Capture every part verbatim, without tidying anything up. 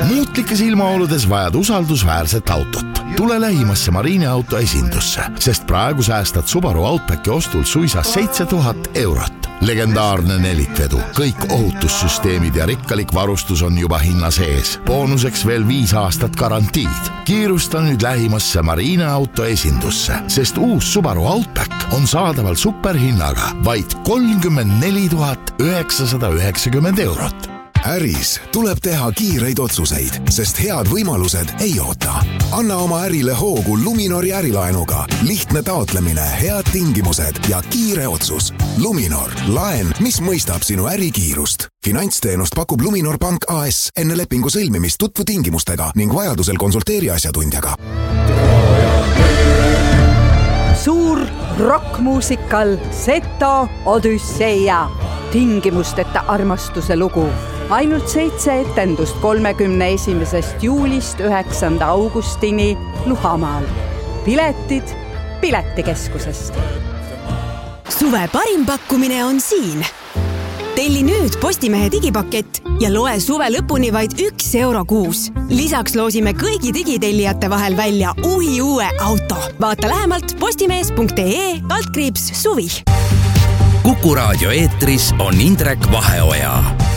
muutlikes ilmaoludes vajad usaldusväärset autot. Tule lähimasse Marine auto esindusse, sest praegu säästad Subaru Outbacki ostul suisa seitse tuhat eurot. Legendaarne nelitvedu, kõik ohutussüsteemid ja rikkalik varustus on juba hinna sees. Boonuseks veel viis aastat garantiid. Kiirusta nüüd lähimasse Marine auto esindusse, sest uus Subaru Outback on saadaval superhinnaga vaid kolmkümmend neli tuhat üheksasada üheksakümmend eurot. Äris tuleb teha kiireid otsuseid, sest head võimalused ei oota. Anna oma ärile hoogu Luminori ärilaenuga. Lihtne taotlemine, head tingimused ja kiire otsus. Luminor, laen, mis mõistab sinu ärikiirust. Finantsteenust pakub Luminor Pank A S. Enne lepingu sõlmimist tutvu tingimustega ning vajadusel konsulteeri asjatundjaga. Suur rockmuusikal Seto Odüsseia. Tingimusteta armastuse lugu. Ainult seitse etendust kolmekümne esimesest juulist üheksanda augustini Luhamaal. Piletid Piletikeskusest. Suve parim pakkumine on siin. Telli nüüd Postimehe digipakett ja loe suve lõpuni vaid üks euro kuus. Lisaks loosime kõigi digitellijate vahel välja uhi uue auto. Vaata lähemalt postimees punkt ee kaldkriips suvi. Kuku raadio eetris on Indrek Vaheoja.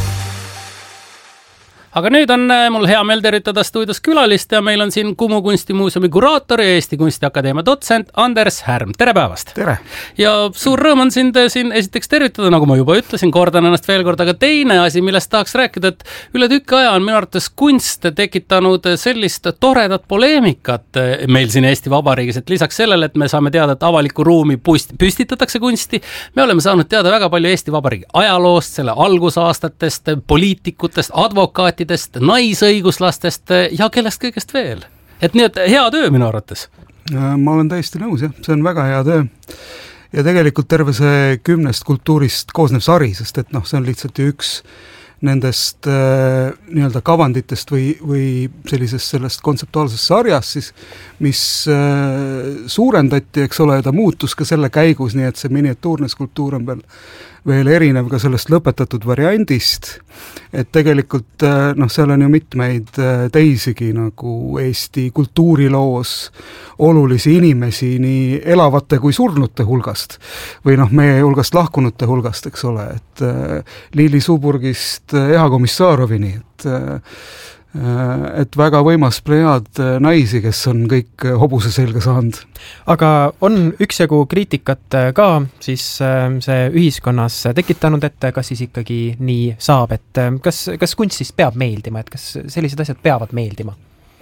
Aga nüüd on mul hea meel tervitada stuudios külalist ja meil on siin Kumu kunstimuuseumi kuraator ja Eesti Kunstiakadeemia dotsent Anders Härm. Tere päevast! Tere! Ja suur rõõm on sind siin esiteks tervitada, nagu ma juba ütlesin, kordan ennast veel kord, aga teine asi, millest tahaks rääkida, et üle tükk aja on minu arvates kunst tekitanud sellist toredat poleemikat meil siin Eesti Vabariigis, et lisaks sellele, et me saame teada, et avaliku ruumi püstitatakse kunsti, me oleme saanud teada väga palju Eesti Vabariigi ajaloost, selle algusaastatest, poliitikutest, advokaatidest, naisõiguslastest ja kellest kõigest veel. Et nii, et hea töö minu arvates. Ma olen täiesti nõus, jah. See on väga hea töö. Ja tegelikult terve see kümnest kultuurist koosnev sari, sest et noh, see on lihtsalt ju üks nendest äh, nii-öelda kavanditest või, või sellisest sellest kontseptuaalsest sarjast, siis, mis äh, suurendati, eks ole, ta muutus ka selle käigus, nii et see miniatuurne skulptuur on veel veel erinev ka sellest lõpetatud variandist, et tegelikult noh, seal on ju mitmeid teisigi nagu Eesti kultuuriloos olulisi inimesi nii elavate kui surnute hulgast või noh, meie hulgast lahkunute hulgast, eks ole, et Lili Suburgist Eha Komissarovini, et et väga võimas plejaad naisi, kes on kõik hobuse selga saanud. Aga on üksjagu kriitikat ka siis see ühiskonnas tekitanud, et kas siis ikkagi nii saab, et kas, kas kunst siis peab meeldima, et kas sellised asjad peavad meeldima?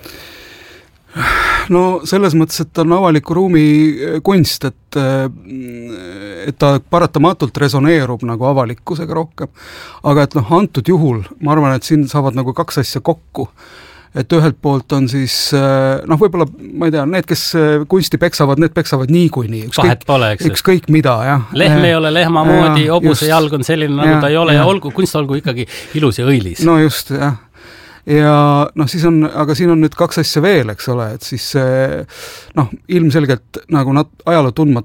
No selles mõttes, et on avaliku ruumi kunst, et, et ta paratamatult resoneerub nagu avalikkusega rohkem. Aga et noh, antud juhul, ma arvan, et siin saavad nagu kaks asja kokku. Et ühelt poolt on siis, noh võib-olla, ma ei tea, need, kes kunsti peksavad, need peksavad niikuinii. Vahet pole, eks. Ükskõik mida, jah. Lehm ei ole lehma moodi, hobuse jalg on selline, nagu ja, ta ei ole ja, ja olgu, kunst olgu ikkagi ilus ja õilis. No just, jah. Ja noh, siis on, aga siin on nüüd kaks asja veel, eks ole, et siis noh, ilmselgelt nagu nad ajaloo tundma,